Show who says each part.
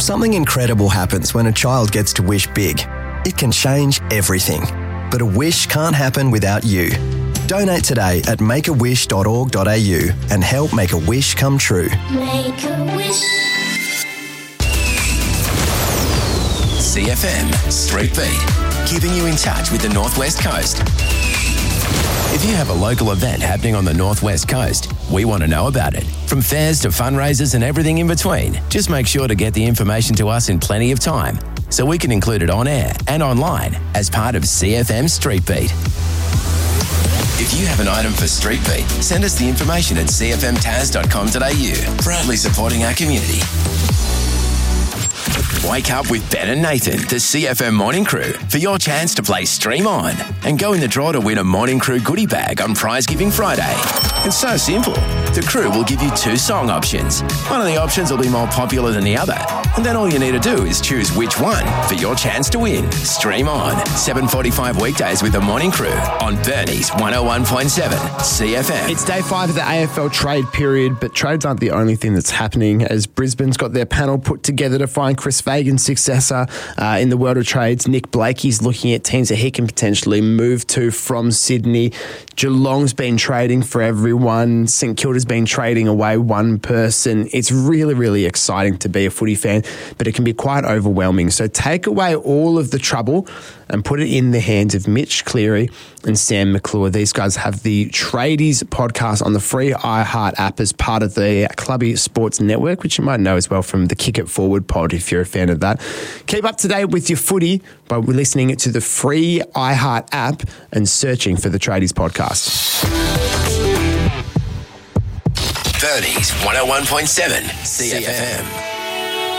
Speaker 1: Something incredible happens when a child gets to wish big. It can change everything. But a wish can't happen without you. Donate today at makeawish.org.au and help make a wish come true.
Speaker 2: Make a wish.
Speaker 3: CFM Street Beat, keeping you in touch with the Northwest Coast. If you have a local event happening on the Northwest Coast, we want to know about it. From fairs to fundraisers and everything in between, just make sure to get the information to us in plenty of time so we can include it on air and online as part of CFM Street Beat. If you have an item for Street Beat, send us the information at cfmtaz.com.au, proudly supporting our community. Wake up with Ben and Nathan, the CFM Morning Crew, for your chance to play Stream On and go in the draw to win a Morning Crew goodie bag on Prize Giving Friday. It's so simple. The crew will give you 2 song options. One of the options will be more popular than the other, and then all you need to do is choose which one for your chance to win. Stream On, 7:45 weekdays with the Morning Crew on Bernie's 101.7 CFM.
Speaker 4: It's day 5 of the AFL trade period, but trades aren't the only thing that's happening, as Brisbane's got their panel put together to find Chris Fagan's successor in the world of trades. Nick Blakey's looking at teams that he can potentially move to from Sydney. Geelong's been trading for everyone. St Kilda's been trading away one person. It's really, really exciting to be a footy fan, but it can be quite overwhelming. So take away all of the trouble and put it in the hands of Mitch Cleary and Sam McClure. These guys have the Tradies podcast on the free iHeart app as part of the Clubby Sports Network, which you might know as well from the Kick It Forward pod if you're a fan of that. Keep up to date with your footy by listening to the free iHeart app and searching for the Tradies podcast.
Speaker 3: Bernie's 101.7 CFM.